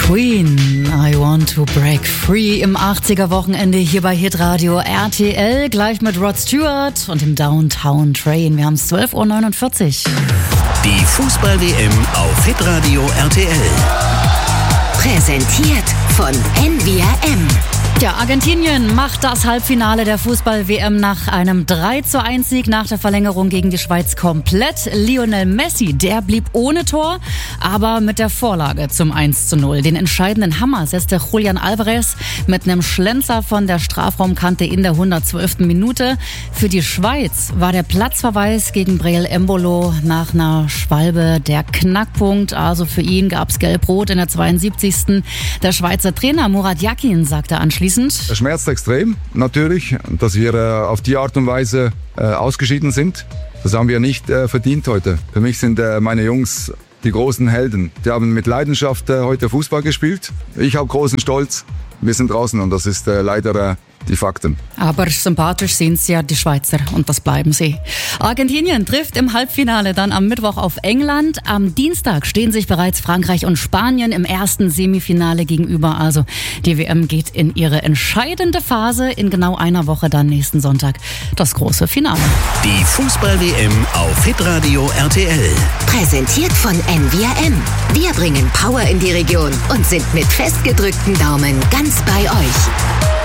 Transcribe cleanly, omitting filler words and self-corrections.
Queen, I Want to Break Free im 80er-Wochenende hier bei Hitradio RTL, gleich mit Rod Stewart und dem Downtown Train. Wir haben es 12.49 Uhr. Die Fußball-WM auf Hitradio RTL. Präsentiert von NVRM. Ja, Argentinien macht das Halbfinale der Fußball-WM nach einem 3:1-Sieg nach der Verlängerung gegen die Schweiz komplett. Lionel Messi, der blieb ohne Tor, aber mit der Vorlage zum 1:0. Den entscheidenden Hammer setzte Julian Alvarez mit einem Schlenzer von der Strafraumkante in der 112. Minute. Für die Schweiz war der Platzverweis gegen Breel Embolo nach einer Schwalbe der Knackpunkt. Also für ihn gab's Gelb-Rot in der 72. Der Schweizer Trainer Murat Yakin sagte anschließend: Es schmerzt extrem, natürlich, dass wir auf die Art und Weise ausgeschieden sind. Das haben wir nicht verdient heute. Für mich sind meine Jungs die großen Helden. Die haben mit Leidenschaft heute Fußball gespielt. Ich habe großen Stolz. Wir sind draußen und das ist leider die Fakten. Aber sympathisch sind es ja die Schweizer und das bleiben sie. Argentinien trifft im Halbfinale dann am Mittwoch auf England. Am Dienstag stehen sich bereits Frankreich und Spanien im ersten Semifinale gegenüber. Also die WM geht in ihre entscheidende Phase. In genau einer Woche dann nächsten Sonntag das große Finale. Die Fußball-WM auf Hitradio RTL. Präsentiert von NVRM. Wir bringen Power in die Region und sind mit festgedrückten Daumen ganz bei euch.